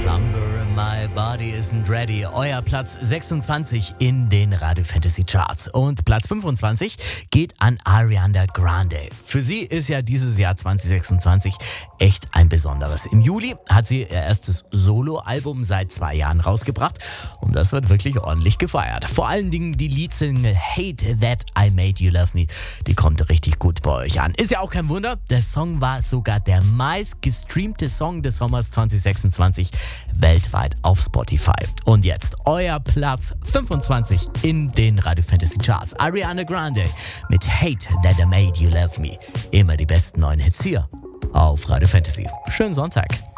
Somber, my body isn't ready. Euer Platz 26 in den Radio Fantasy Charts. Und Platz 25 geht an Ariana Grande. Für sie ist ja dieses Jahr 2026 echt ein besonderes. Im Juli hat sie ihr erstes Soloalbum seit 2 Jahren rausgebracht. Und das wird wirklich ordentlich gefeiert. Vor allen Dingen die Leadsingle Hate That I Made You Love Me. Die kommt richtig gut bei euch an. Ist ja auch kein Wunder, der Song war sogar der meistgestreamte Song des Sommers 2026 weltweit auf Spotify. Und jetzt euer Platz 25 in den Radio Fantasy Charts. Ariana Grande mit Hate That I Made You Love Me. Immer die besten neuen Hits hier auf Radio Fantasy. Schönen Sonntag.